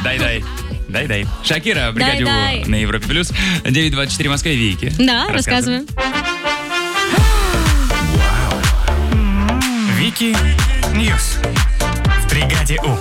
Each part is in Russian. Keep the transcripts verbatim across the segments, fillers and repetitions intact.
Дай-дай. Дай-дай. Шакира, бригадю Дай-дай. на Европе плюс. девять двадцать четыре в Москве, Вики. Да, рассказываем. Вики Ньюс в бригаде У.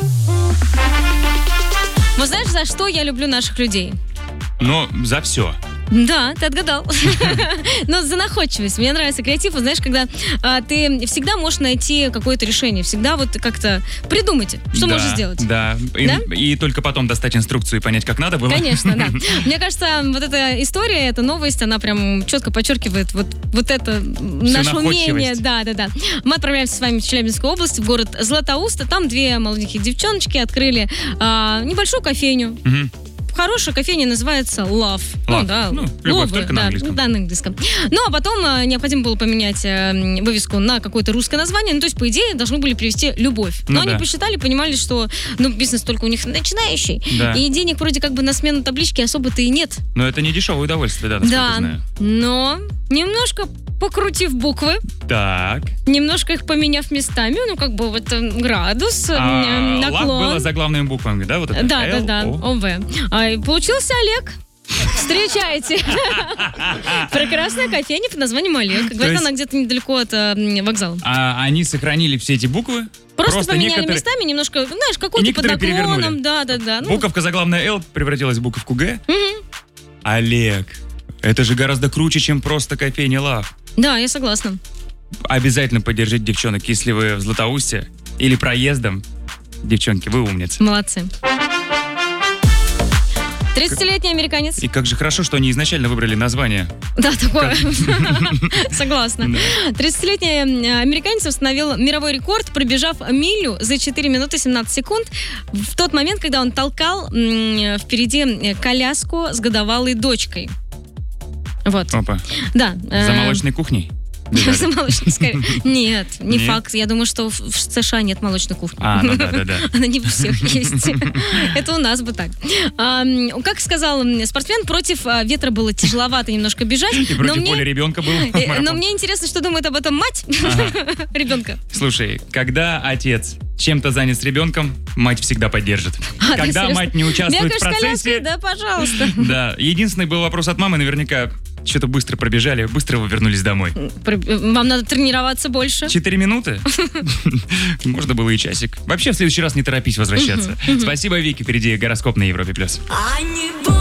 Вот знаешь, за что я люблю наших людей? Но за все. Да, ты отгадал. Но за находчивость. Мне нравится креатив. Вот знаешь, когда а, ты всегда можешь найти какое-то решение. Всегда вот как-то придумайте, что Да, можно сделать. Да. И, Да? и только потом достать инструкцию и понять, как надо было. Конечно, да. Мне кажется, вот эта история, эта новость, она прям четко подчеркивает вот, вот это наше умение. находчивость. Да, да, да. Мы отправляемся с вами в Челябинскую область, в город Златоуст. Там две молоденькие девчоночки открыли а, небольшую кофейню. Мгм. Хорошая кофейня называется Love. Ну, Love. да, Ну, любовь, Love, только на да, английском. Да, на английском. Ну, а потом э, необходимо было поменять э, вывеску на какое-то русское название. Ну, то есть, по идее, должны были привести любовь. Но Ну, они да. посчитали, понимали, что ну, бизнес только у них начинающий. Да. И денег вроде как бы на смену таблички особо-то и нет. Но это не дешевое удовольствие, да, насколько я Да, знаю. но немножко покрутив буквы, Так. немножко их поменяв местами, ну, как бы вот э, градус, э, А, наклон. лав было заглавными буквами, да? Вот это? Да, да, Л, да, О. ОВ. А, и получился Олег. Встречайте. Прекрасная кофейня под названием Олег. Говорят, есть- она где-то недалеко от э, вокзала. А они сохранили все эти буквы? Просто, поменяли некоторые- местами немножко, знаешь, какой-то под некоторые перевернули. наклоном. Да, да, да. Ну, Буковка заглавная Л превратилась в буковку Г. Олег. Это же гораздо круче, чем просто кофейня Лав. да, я согласна. Обязательно поддержите девчонок, если вы в Златоусте или проездом. Девчонки, вы умницы. Молодцы. тридцатилетний американец. И как же хорошо, что они изначально выбрали название. Да, такое. Согласна. Да. тридцатилетний э, американец установил мировой рекорд, пробежав милю за четыре минуты семнадцать секунд в тот момент, когда он толкал м, впереди э, коляску с годовалой дочкой. Вот. Опа. Да. э, За молочной кухней? За молочной, скорее. Нет, не Нет? факт. Я думаю, что в в США нет молочной кухни. А, ну да, да, да. Она не у всех есть. Это у нас бы так. А, м, Как сказал м, спортсмен, против а, ветра было тяжеловато немножко бежать. И но против мне- воли ребенка был э, Но марафон. мне интересно, что думает об этом мать ребенка. Слушай, когда отец чем-то занят с ребенком, мать всегда поддержит. А, ты Когда серьезно? мать не участвует Бегаешь в с коляской? процессе... Да, пожалуйста. Да, единственный был вопрос от мамы, наверняка что-то быстро пробежали, быстро вы вернулись домой. Про- Вам надо тренироваться больше. Четыре минуты? Можно было и часик. Вообще, в следующий раз не торопись возвращаться. Спасибо, Вики. Впереди гороскоп на Европе+. плюс. I need